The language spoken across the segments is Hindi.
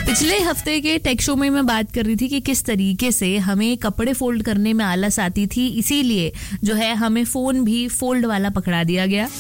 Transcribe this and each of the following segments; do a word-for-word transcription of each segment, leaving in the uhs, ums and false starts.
पिछले हफ्ते के टेक शो में मैं बात कर रही थी कि किस तरीके से हमें कपड़े फोल्ड करने में आलस आती थी, इसीलिए जो है हमें फोन भी फोल्ड वाला पकड़ा दिया गया।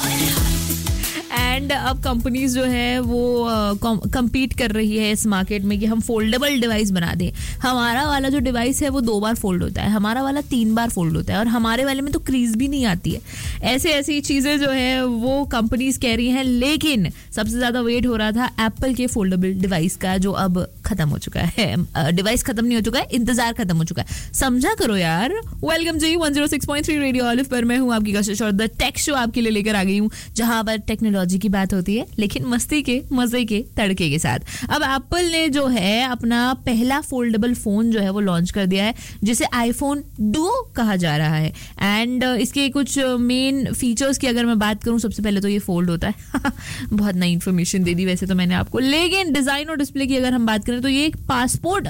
एंड अब कंपनीज जो है वो कम्पीट uh, कर रही है इस मार्केट में कि हम फोल्डेबल डिवाइस बना दें। हमारा वाला जो डिवाइस है वो दो बार फोल्ड होता है, हमारा वाला तीन बार फोल्ड होता है और हमारे वाले में तो क्रीज भी नहीं आती है। ऐसे ऐसी चीज़ें जो है वो कंपनीज कह रही हैं, लेकिन सबसे ज़्यादा वेट हो रहा था एप्पल के फोल्डेबल डिवाइस का, जो अब खत्म हो चुका है। डिवाइस खत्म नहीं हो चुका है, इंतजार खत्म हो चुका है। समझा करो यार। वेलकम जी one zero six point three radio olive पर मैं हूँ आपकी कशिश और द टेक शो आपके लिए लेकर आ गई हूँ, जहां पर टेक्नोलॉजी की बात होती है लेकिन मस्ती के मजे के तड़के के साथ। अब एप्पल ने जो है अपना पहला फोल्डेबल फोन जो है वो लॉन्च कर दिया है, जिसे आईफोन डुओ कहा जा रहा है। एंड इसके कुछ मेन फीचर्स की अगर मैं बात करूं, सबसे पहले तो ये फोल्ड होता है। बहुत नई इन्फॉर्मेशन दे दी वैसे तो मैंने आपको, लेकिन डिजाइन और डिस्प्ले की अगर हम बात करें तो ये एक पासपोर्ट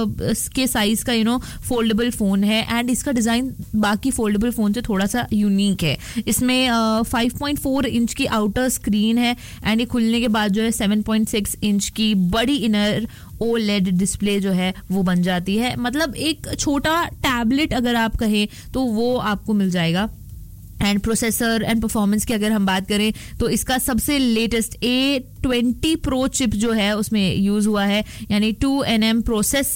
के साइज का यू नो फोल्डेबल फोन है। एंड इसका डिजाइन बाकी फोल्डेबल फोन से थोड़ा सा यूनिक है। इसमें फाइव पॉइंट फोर इंच की आउटर स्क्रीन है एंड ये खुलने के बाद जो है सेवन पॉइंट सिक्स इंच की बड़ी इनर ओलेड डिस्प्ले जो है वो बन जाती है। मतलब एक छोटा टैबलेट अगर आप कहें तो वो आपको मिल जाएगा। एंड प्रोसेसर एंड परफॉर्मेंस की अगर हम बात करें तो इसका सबसे लेटेस्ट ए ट्वेंटी प्रो चिप जो है उसमें यूज हुआ है, यानी टू एन एम प्रोसेस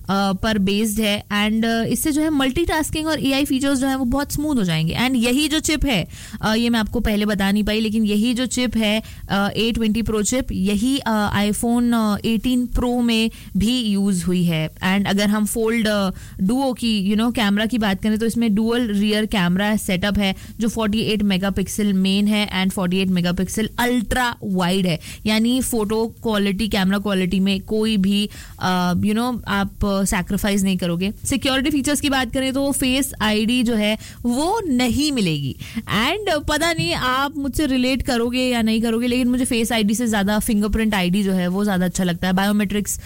पर बेस्ड है। एंड इससे जो है मल्टीटास्किंग और एआई फीचर्स जो है वो बहुत स्मूथ हो जाएंगे। एंड यही जो चिप है, ये मैं आपको पहले बता नहीं पाई, लेकिन यही जो चिप है ए ट्वेंटी प्रो चिप, यही आईफोन एटीन प्रो में भी यूज हुई है। एंड अगर हम फोल्ड डुओ की यू नो कैमरा की बात करें तो इसमें डुअल रियर कैमरा सेटअप है जो अड़तालीस मेगापिक्सल मेन है एंड अड़तालीस मेगापिक्सल अल्ट्रा वाइड है, यानी फोटो क्वालिटी कैमरा क्वालिटी में कोई भी यू नो आप सैक्रिफाइस नहीं करोगे। सिक्योरिटी फीचर्स की बात करें तो फेस आईडी जो है वो नहीं मिलेगी। एंड पता नहीं आप मुझसे रिलेट करोगे या नहीं करोगे, लेकिन मुझे फेस आईडी से ज्यादा फिंगरप्रिंट आईडी जो है वो ज्यादा अच्छा लगता है। बायोमेट्रिक्स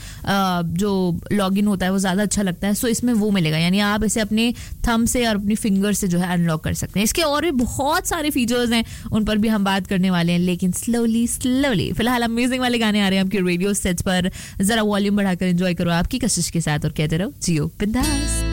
जो लॉगिन होता है वो ज्यादा अच्छा लगता है। सो इसमें वो मिलेगा, यानी आप इसे अपने थंब से और अपनी फिंगर से जो है अनलॉक कर सकते हैं। इसके और भी बहुत सारे फीचर्स हैं, उन पर भी हम बात करने वाले हैं, लेकिन स्लोली स्लोली। फिलहाल अमेजिंग वाले गाने आ रहे हैं आपके रेडियो सेट्स पर, जरा वॉल्यूम बढ़ाकर एंजॉय करो आपकी कशिश के साथ और कहते रहो जियो बिंदास।